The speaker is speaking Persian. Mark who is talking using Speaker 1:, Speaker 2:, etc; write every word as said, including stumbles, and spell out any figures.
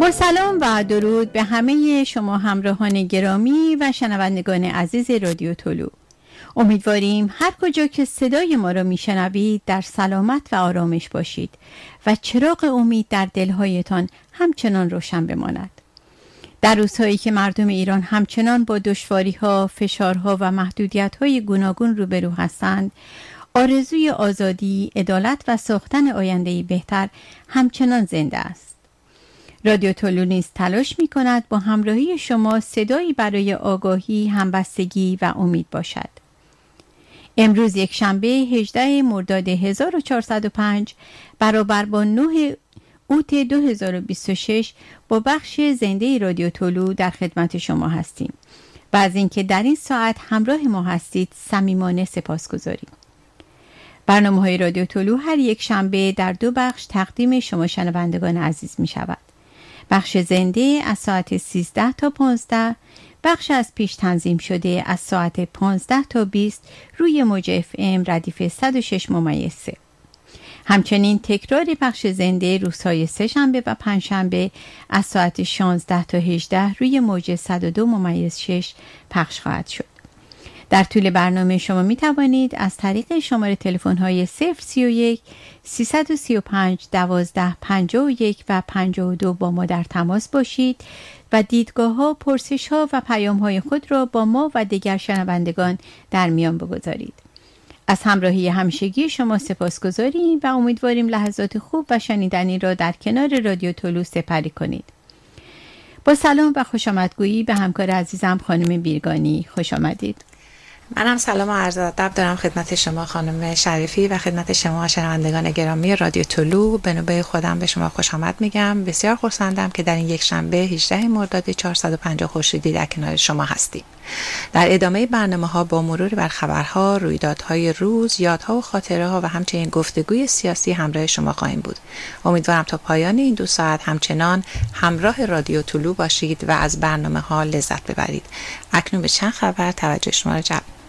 Speaker 1: با سلام و درود به همه شما همراهان گرامی و شنوندگان عزیز رادیو طلوع. امیدواریم هر کجا که صدای ما را میشنوید در سلامت و آرامش باشید و چراغ امید در دلهایتان همچنان روشن بماند. در روزهایی که مردم ایران همچنان با دشواری‌ها، فشارها و محدودیت‌های گوناگون روبرو هستند، آرزوی آزادی، عدالت و ساختن آینده‌ای بهتر همچنان زنده است. رادیو طلوع نیز تلاش می‌کند با همراهی شما صدایی برای آگاهی، همبستگی و امید باشد. امروز یک شنبه هجدهم مرداد هزار و چهارصد و پنج برابر با نه اوت دو هزار و بیست و شش با بخش زنده رادیو طلوع در خدمت شما هستیم و از اینکه در این ساعت همراه ما هستید صمیمانه سپاسگزاریم. برنامه‌های رادیو طلوع هر یک شنبه در دو بخش تقدیم شما شنوندگان عزیز می شود. بخش زنده از ساعت سیزده تا پانزده، بخش از پیش تنظیم شده از ساعت پانزده تا بیست روی موج اف ام ردیف صد و شش ممیز سه. همچنین تکرار بخش زنده روزهای سه شنبه و پنج شنبه از ساعت شانزده تا هجده روی موج صد و دو ممیز شش پخش خواهد شد. در طول برنامه شما می توانید از طریق شماره تلفن های صفر سی و یک سیصد و سی و پنج دوازده پنجاه و یک و پنجاه و دو با ما در تماس باشید و دیدگاه ها، پرسش ها و پیام های خود را با ما و دیگر شنوندگان در میان بگذارید. از همراهی همیشگی شما سپاسگزاریم و امیدواریم لحظات خوب و شنیدنی را در کنار رادیو طلوع سپری کنید. با سلام و خوش آمدگویی به همکار عزیزم خانم بیرگانی خوش آمدید.
Speaker 2: منم سلام و عرض ادب دارم خدمت شما خانم شریفی و خدمت شما شنوندگان گرامی رادیو طلوع. به نوبه خودم به شما خوش آمد میگم. بسیار خرسندم که در این یک شنبه هجدهم مرداد چهارصد و پنجاه خورشیدی در کنار شما هستیم. در ادامه برنامه‌ها با مرور بر خبرها، رویدادهای روز، یادها و خاطره‌ها و همچنین گفتگوی سیاسی همراه شما خواهیم بود. امیدوارم تا پایان این دو ساعت همچنان همراه رادیو طلوع باشید و از برنامه‌ها لذت ببرید. اکنون به چند خبر توجه شما را جلب